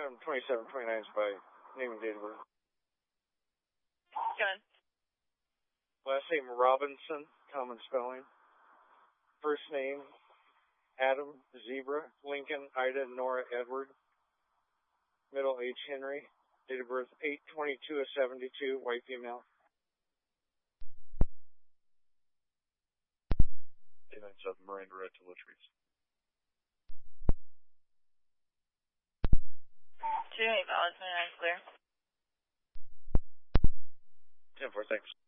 Adam 2729 is by name and date of birth. Go ahead. Last name Robinson, common spelling. First name Adam, Zebra, Lincoln, Ida, Nora, Edward. Middle age Henry. Date of birth 8/22/72, white female. Of Miranda Red to Latrice. 28 valid, 29 clear. 10-4, thanks.